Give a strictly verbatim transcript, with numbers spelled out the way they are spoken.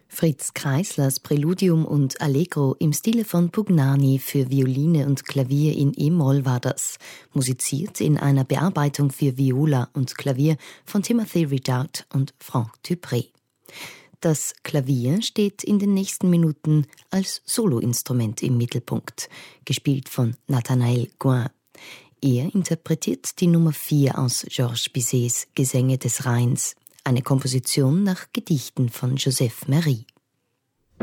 Fritz Kreislers Präludium und Allegro im Stile von Pugnani für Violine und Klavier in E-Moll war das, musiziert in einer Bearbeitung für Viola und Klavier von Timothy Ridout und Franck Dupré. Das Klavier steht in den nächsten Minuten als Soloinstrument im Mittelpunkt, gespielt von Nathanael Gouin. Er interpretiert die Nummer vier aus Georges Bizets Gesänge des Rheins, eine Komposition nach Gedichten von Joseph Méry.